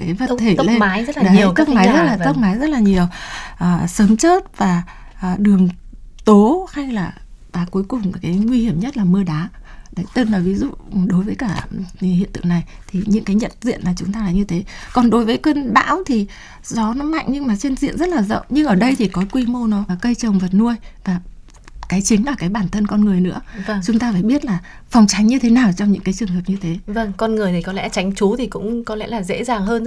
cái vật thể lên. Tốc mái rất là nhiều, tốc mái rất là nhiều, sấm chớp và đường tố, hay là và cuối cùng cái nguy hiểm nhất là mưa đá. Đấy, tức là ví dụ đối với cả hiện tượng này thì những cái nhận diện là chúng ta là như thế. Còn đối với cơn bão thì gió nó mạnh nhưng mà trên diện rất là rộng. Nhưng ở đây thì có quy mô nó là cây trồng vật nuôi, và cái chính là cái bản thân con người nữa. Chúng ta phải biết là phòng tránh như thế nào trong những cái trường hợp như thế. Con người thì có lẽ tránh trú thì cũng có lẽ là dễ dàng hơn